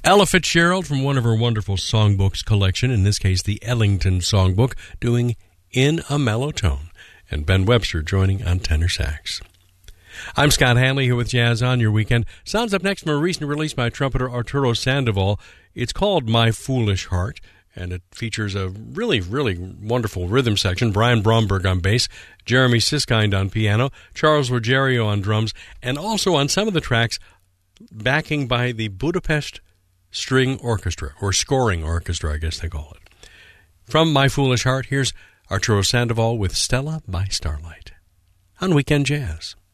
Ella Fitzgerald from one of her wonderful songbooks collection, in this case the Ellington Songbook, doing In a Mellow Tone, and Ben Webster joining on tenor sax. I'm Scott Hanley here with Jazz on Your Weekend. Sounds up next from a recent release by trumpeter Arturo Sandoval. It's called My Foolish Heart, and it features a really, really wonderful rhythm section. Brian Bromberg on bass, Jeremy Siskind on piano, Charles Ruggiero on drums, and also on some of the tracks, backing by the Budapest String Orchestra, or Scoring Orchestra, I guess they call it. From My Foolish Heart, here's Arturo Sandoval with Stella by Starlight on Weekend Jazz.